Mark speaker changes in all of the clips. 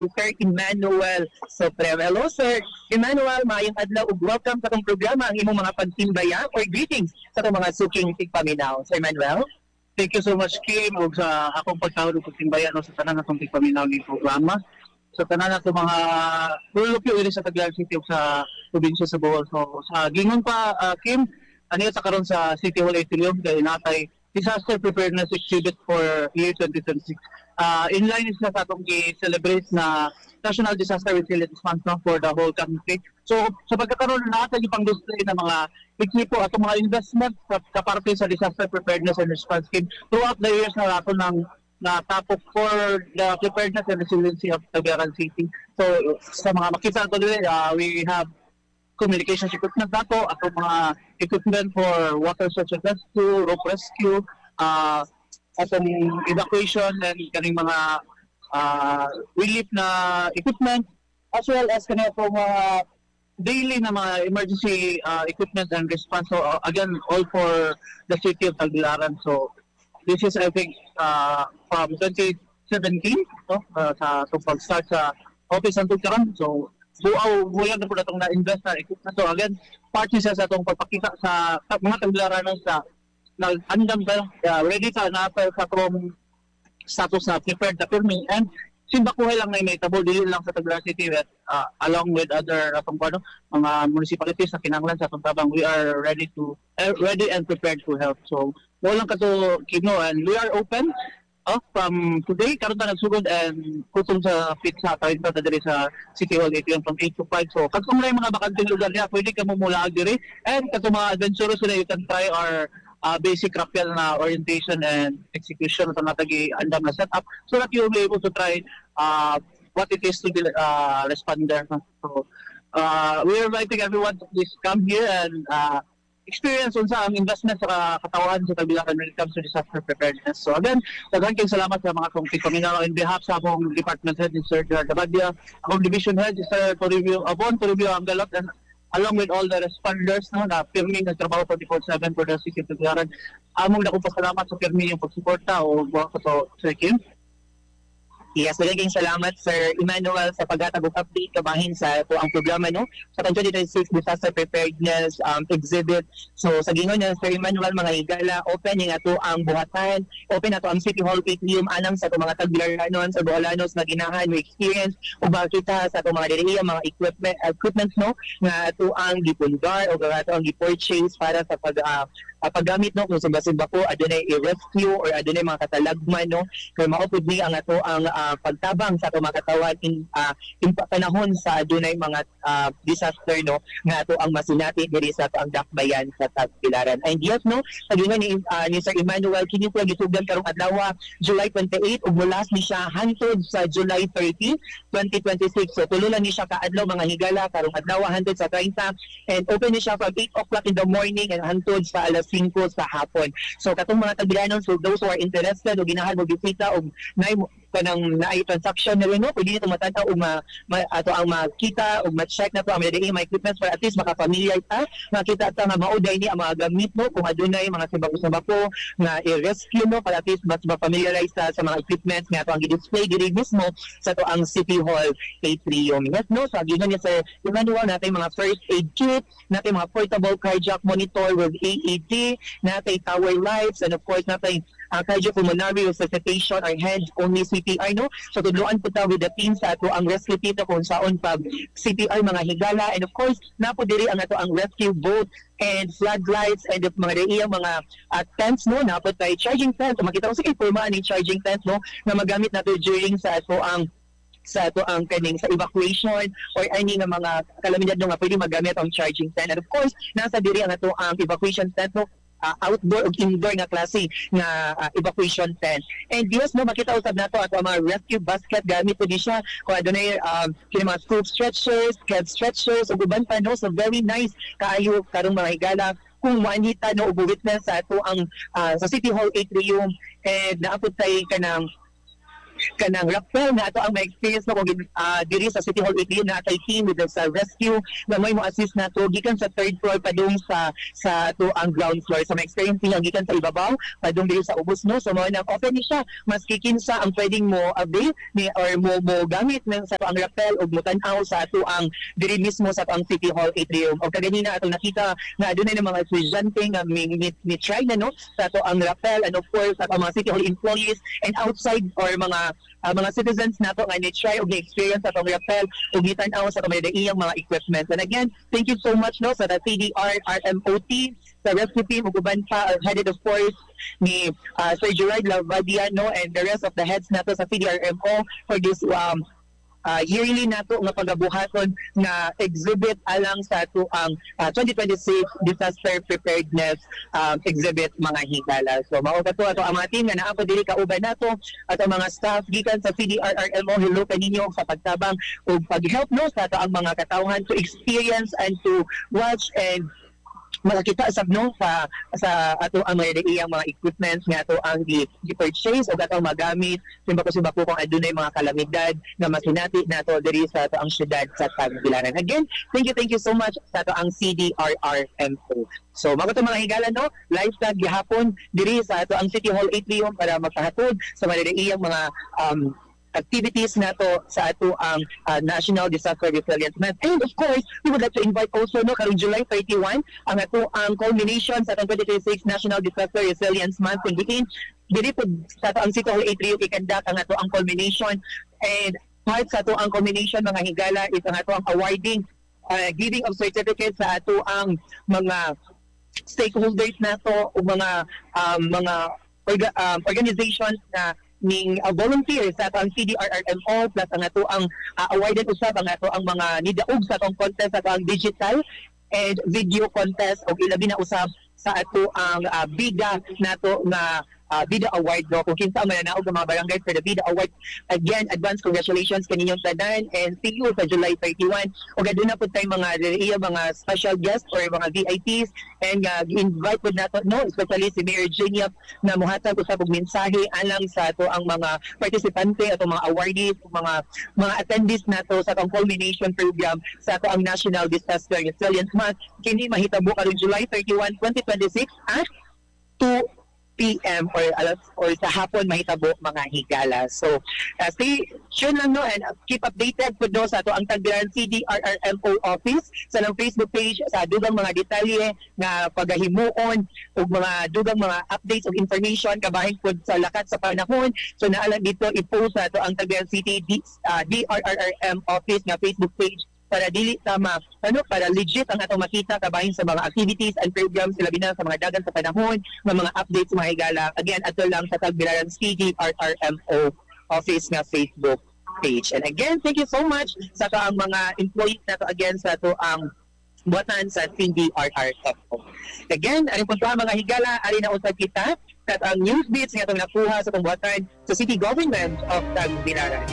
Speaker 1: Sir Emmanuel Supreme. Hello, Sir Emmanuel. Maayong adlaw ug welcome sa itong programa ang imong mga pagtimbaya or greetings sa itong mga suking tigpaminaw. Sir Emmanuel?
Speaker 2: Thank you so much, Kim, ug sa akong pagtawag ug pagtimbaya no, sa tanan natong tigpaminaw ni programa. Sa tanan nato mga lulupyo diri sa Tagbilaran City ug sa probinsya sa Bohol. So sa gingon pa, Kim, aniya sa karon sa City Hall Atrium kay natay disaster preparedness exhibit for year 2026. In line is na sa atong i-celebrate na National Disaster Resilience Month no, for the whole country. So sa pagkakaroon na natin yung pang-display ng mga equipo at mga investment sa kaparte sa disaster preparedness and response scheme throughout the years na nato ng natapok for the preparedness and resiliency of Tagbilaran City. So sa mga makita nato dili, we have communications equipment nato at mga equipment for water search and rescue, rope rescue, atong evacuation and kaning mga relief na equipment as well as kanina po mga daily na mga emergency equipment and response. So again, all for the city of Tagbilaran. So this is I think from 2017 no, sa pag-start sa office ng Tugkaran. So buwan na po na itong na-invest na equipment. So again, part siya sa itong pagpakita sa mga Tagbilaranon sa nag-andam ka, ready ka na sa atong status na prepared na permit and simbakuhay lang na initable dili lang sa Tagbilaran City along with other mga municipalities na kinahanglan sa atong tabang. We are ready and prepared to help. So walang kato Kino, and we are open from today karon ta nagsugod and kutong sa pizza tayo ta diri sa City Hall Atrium from 8 to 5. So katong may mga bakanting lugar niya pwede ka mo mulaag diri, and katong mga adventurous na you can try our basic rappel na orientation and execution na natagi andam na setup so that you will be able to try what it is to be responder. So we are inviting everyone to please come here and experience unsa ang investment sa katawan sa Tagbilaran when it comes to disaster preparedness. So again, daghang salamat sa mga kong tigpaminaw in behalf sa akong department head, Sir Gerard Abadia, akong division head, Sir Toribio ang galot, and along with all the responders no, na pirming nagtrabaho 24/7 for the city of Tagbilaran. Among dako pasalamat sa pirming yung pagsuporta o buwan ko to, Sir Kim.
Speaker 1: Yes, maraming salamat Sir Emmanuel sa paghatag og update kabahin sa ito ang programa no sa 2026 Disaster Preparedness Exhibit. So sa gingon niya Sir Emmanuel, mga higala, open yung ato ang buhatan, open ato ang City Hall Atrium anang sa itong mga Tagbilaranon sa Boholanos na ginahan may experience o makita sa itong mga diriya mga equipment no nga ato ang gipundar o ato ang gipurchase para sa paggamit no kung sumba-sumba ko adunay i-rescue or adunay mga katalagman no kay maupod ni ang ato ang pagtabang sa ato mga katawan in panahon sa adunay mga disaster no nga ato ang masinati diri sa ato ang dakbayan sa Tagbilaran. And yes no sa gingon ni Sir Emmanuel kini po gisugan karong adlaw July 28 ug mulas ni siya hangtod sa July 30, 2026. So tulo lang ni siya kaadlaw mga higala karong adlaw hangtod sa 30 and open ni siya from 8 o'clock in the morning and hangtod sa alas 5 sa hapon. So katong mga Tagbilanon, so those who are interested o ginahan mo bisita o kanang naay transaction na rin no pwede nito matanaw o ato ang makita o ma-check na to ang mga equipment para at least makafamiliar ta makita ta nga mauday ni ang mga gamit no kung adunay mga sabako nga i-rescue no para at least mas ma-familiarize ta sa mga equipment nga ato ang i-display diri mismo sa to ang City Hall Atrium. Yes no, so ginon niya sa Emmanuel natin mga first aid kit, natin mga portable cardiac monitor with AED, natin tower lights, and of course natin cardiopulmonary resuscitation or hands-only CPR, no? So, tudluan po ta with the team sa ato ang rescue team na kung saan pag CPR mga higala. And of course, napo diri ang ato ang rescue boat and floodlights and mga diri mga tents, no? Napo tayo charging tent. So, makita ko sa informa ni charging tent, no? Na magamit nato during sa ato ang kaning sa evacuation or any nga mga kalamidad no nga pwede magamit ang charging tent. And of course, nasa diri ang ato ang evacuation tent, no? Outdoor o indoor nga klase nga evacuation tent. And yes no makita usab nato ato ang mga rescue basket gamit po di siya kung adunay kini mga scoop stretchers, cab stretchers ug uban pa no, so very nice kaayo karong mga higala kung manita no ug witness sa ato ang sa City Hall Atrium and naapod tay kanang kanang rappel na ato ang ma-experience no kung diri sa City Hall 8 na atay team with sa rescue na may mo assist nato gikan sa third floor padung sa ato ang ground floor sa ma-experience niya gikan sa ibabaw padung diri sa ubos no so mo na open ni siya maski kinsa ang pwedeng mo avail ni or mo gamit ng sa ato ang rappel ug mutan-aw sa ato ang diri mismo sa ato ang City Hall atrium o kaganina ato nakita na adunay ng mga estudyante nga ni try na no sa ato ang rappel and of course sa mga City Hall employees and outside or mga citizens nato nga ni-try og ni-experience sa atong rappel ug gitan-aw sa iyang mga equipment. And again, thank you so much no sa CDR RMO team, sa rescue team ug uban pa headed of course ni Sir Gerard Lavadia no and the rest of the heads nato sa CDRMO for this yearly nato nga pagabuhaton na exhibit alang sa ato ang 2026 disaster preparedness exhibit mga higala. So mao kato ato ang mga team nga naa pa diri kauban nato at ang mga staff gikan sa CDRRMO hello kaninyo sa pagtabang ug pag-help no sa ato ang mga katawhan to experience and to watch and makakita sabno sa ato ang iyang mga equipments nga ato ang gi-purchase o ato magamit simbako kung adunay mga kalamidad nga masinati nato diri sa ato ang syudad sa Tagbilaran. Again, thank you so much sa ato ang CDRRMO. So mga to mga higala no, live tag gihapon diri sa ato ang City Hall atrium para magpahatod sa iyang mga activities nato sa ato ang National Disaster Resilience Month. And of course, we would like to invite also no karong July 31 ang ato ang culmination sa 2026 National Disaster Resilience Month kung diri po sa ato ang City Hall atrium ikandak ang ato ang culmination and part sa ato ang culmination mga higala is ang ato ang awarding giving of certificates sa ato ang mga stakeholders nato o mga organizations na ning volunteers sa ang CDRRMO plus ang ato ang awarded usab ang ato ang mga nidaog sa atong contest sa ang digital and video contest o ilabi na usab sa ato ang bida nato nga Bida Award no kung kinsa man naog ang mga barangay for the Bida Award. Again, advance congratulations kaninyong tanan and see you sa July 31 o aduna pud tay mga special guests or mga VIPs and invite pud nato no especially si Mayor Genia na mohatag usab og mensahe alang sa ato ang mga partisipante ato mga awardees mga attendees nato sa atong culmination program sa ato ang National Disaster Resilience Month kini mahitabo karong July 31, 2026 at 2 PM or sa hapon mahitabo mga higala. So stay tuned lang no and keep updated po do sa ato ang Tagbilaran CDRRMO office sa lang Facebook page sa dugang mga detalye nga pagahimuon ug mga dugang mga updates ug information kabahin po sa lakat sa panahon. So naalang dito i-post sa ato ang Tagbilaran City DRRRM office nga Facebook page para dili tama para legit ang atong makita kabahin sa mga activities and programs sila binan sa mga dagan sa panahon mga updates mga higala again ato lang sa Tagbilaran CDRRMO office nga Facebook page. And again, thank you so much sa ang mga employees nato again sa ato ang buhatan sa CDRRMO. Again, aring puntuhan mga higala ari na usab kita kat ang news beats nga atong nakuha sa atong buhatan sa City Government of Tagbilaran.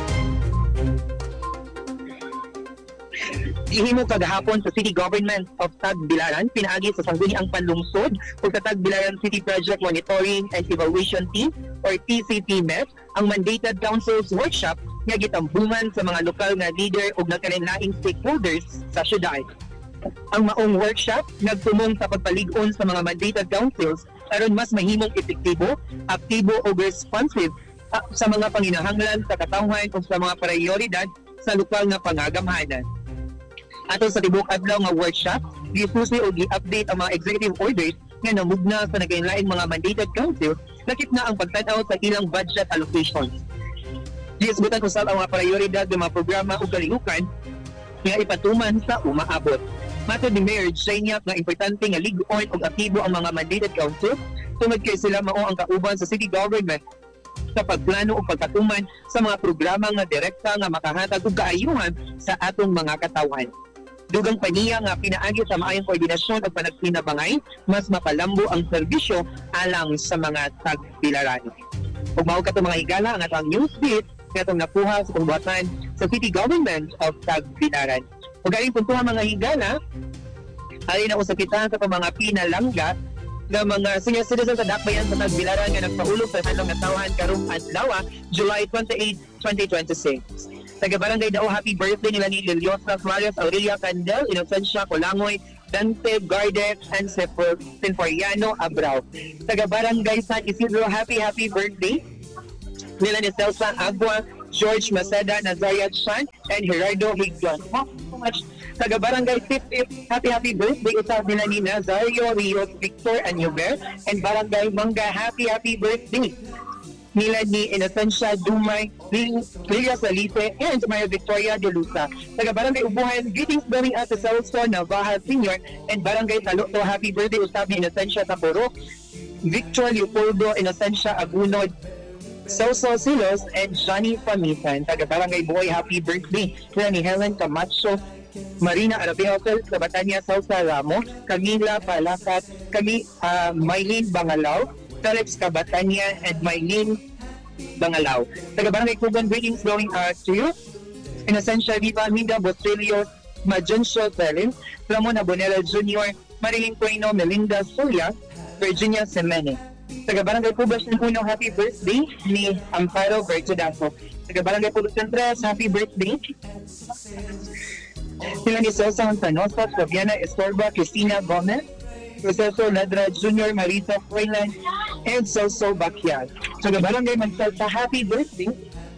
Speaker 1: Gihimo kagahapon sa City Government of Tagbilaran pinaagi sa sangguniang panlungsod ug sa Tagbilaran City Project Monitoring and Evaluation Team or TCT-MEP ang mandated councils workshop nga gitambungan sa mga lokal nga leader ug nagkalain-laing stakeholders sa syudad. Ang maong workshop nagtumong sa pagpalig-on sa mga mandated councils aron mas mahimong epektibo, aktibo ug responsive sa mga panginahanglan sa katawhan ug sa mga prioridad sa lokal nga pangagamhanan. Ato sa tibok adlaw nga workshop, gisusi o gi-update ang mga executive orders nga namugna sa naglain-laing mga mandated council lakip na ang pagtan-aw sa ilang budget allocations. Giisgutan usab ang mga prioridad ng mga programa ug kalihukan nga ipatuman sa umaabot. Matod ni Mayor Genia nga importante nga lig-on ug aktibo ang mga mandated council tungod kay sila mao ang kauban sa city government sa pagplano o pagkatuman sa mga programa nga direkta nga makahatag og kaayuhan sa atong mga katawhan. Dugang paniya nga pinaagi sa maayong koordinasyon at panagpinabangay, mas mapalambo ang serbisyo alang sa mga Tagbilaran. Ug mao kato mga higala ang atong news beat nga atong nakuha sa pangbuhatan sa City Government of Tagbilaran. Ug galing puntuhan mga higala, ali na usab kita sa mga pinalangga ng mga senior citizens sa Dakbayan sa Tagbilaran nga nagpaulog sa handong natawahan karong adlaw, July 28, 2026. Taga-barangay Dao, happy birthday nila ni Liliosa Suarez, Aurelia Candel, Inocencia Colangoy, Dante Gardet, and Sinforiano Abrao. Taga-barangay San Isidro, happy birthday nila ni Celsa Agua, George Maceda, Nazariat Shan, and Gerardo Higdon. Thank you so much. Taga-barangay Tip-Tip, happy birthday usab nila ni Nazario Rios Victor Anyuber, and barangay Mangga, happy birthday nila ni Inocencia Dumay, Lilia Salite, and Maria Victoria de Luca. Taga-barangay Ubuhan, greetings going out to Celso Navaja Sr. and barangay Taloto, happy birthday usab ni Inocencia Taporo, Victor Leopoldo, Inocencia Agunod, Celso Silos, and Johnny Pamitan. Taga-barangay Buhay, happy birthday nila ni Helen Camacho, Marina Arabeo, Sabatanya Salsa Ramo, Camila Palacat, Maylene Bangalaw, Felix Cabatanya, and Maylene Bangalaw. Taga-barangay Kugan, greetings going out to you. Inocencia Viva, Minda Bostrelio, Majencio Felin, Ramon Abonella Jr., Marilyn Quino, Melinda Soya, Virginia Semene. Taga-barangay Pubas ng Puno, happy birthday ni Amparo Bertudazo. Taga-barangay Pubas ng Tres, happy birthday sila ni Celsa Antanosa, Fabiana Estorba, Cristina Gomez, Proceso Ladra Jr., Marisa Froylan, and Celso Bacchian. Taga-barangay Magsalta, happy birthday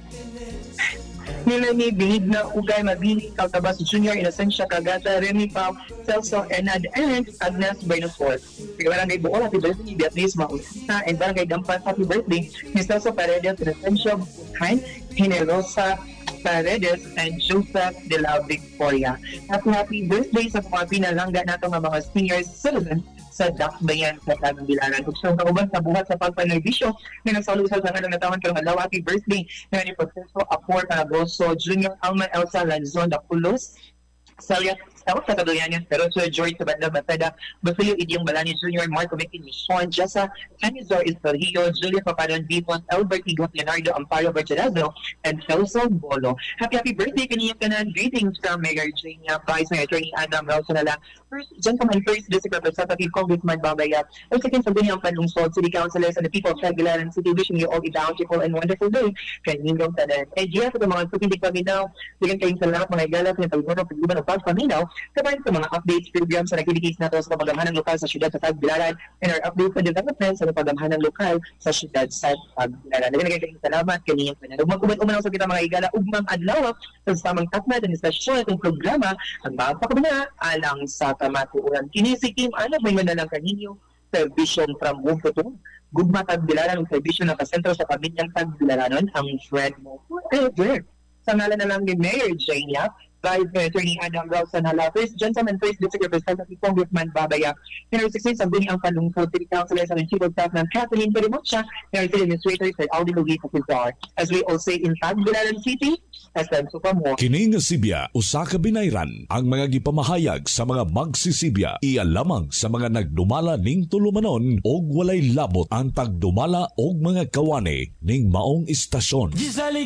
Speaker 1: nila ni Benigna Ugay Mabini, Caltabas Jr., Inocencia Cagata, Remy Pau, Celso Enad, and Agnes Bainosor. Taga-barangay Bool, happy birthday ni Beatriz Mausita, and barangay Dampas, happy birthday ni Celso Paredes, Inocencia Buhain, Generosa Paredes, and Joseph de la Victoria. Happy birthday sa mga pinalangga nato nga mga senior citizens sa Dakbayan sa Tagbilaran. Kung siyang kauban sa buhat sa pagpanerbisyo na nagsalusal sa nga natawan karong adlaw, happy birthday na ni Professor Apor Caragoso, Junior Alma Elsa Lanzon Dapulos, Celia South Catalonia, pero Sir George Sabanda Maceda, Basilio Idyong Balani Jr., Marco Mickey Michon, Jessa, Canizor Estorrillo, Julia Papadan Vipon, Albert Igot, Leonardo Amparo Bertelazo, and Celso Bolo. Happy birthday kaniyang kanan. Greetings from Mayor Jania, Vice Mayor Attorney Adam Rausanala, First Gentleman, First District Representative Congressman Babaya, and Second Sabuniang Panlungsod, City Councilors, and the people of Tagbilaran City, wishing you all a bountiful and wonderful day kaniyang kanan. And yes, sa mga tutindig paminaw, bigyan kayong salamat mga igala, pinagpaglunan, pagluban o pagpaminaw, kabayan sa mga updates programs sa activities nato sa pagamhanang lokal sa siyudad sa Tagbilaran, and our update sa development sa pagamhanang lokal sa siyudad sa Tagbilaran. Naging kayong salamat kaniyang kanan. Magkuman-uman sa kita mga igala, ugmang adlaw sa samang takna ng istasyon itong programa ang mapakabina alang sa kamatuuran. Kini si Kim Ana, may manalang kaninyo Television from Home to Home. Gugma Tagbilaran ang television na kasentro sa pamilyang Tagbilaranon, ang friend mo forever. Sa ngalan na lang ni Mayor Jania, Vice Mayor Attorney Adam Rausanala, First Gentleman, First District Representative Congressman Babaya, Mayor 16 Sabuni ang Panlungsod, City Councilors and Chief of Staff ng Kathleen Perimucha, Mayor City Administrator Sir Aldi Luis Pizar. As we all say in Tagbilaran City, SM Supamo.
Speaker 3: Kining Sibya, usa ka binayran ang mga gipamahayag sa mga magsisibya. Iya lamang sa mga nagdumala ning tulumanon og walay labot ang pagdumala og mga kawane ning maong istasyon.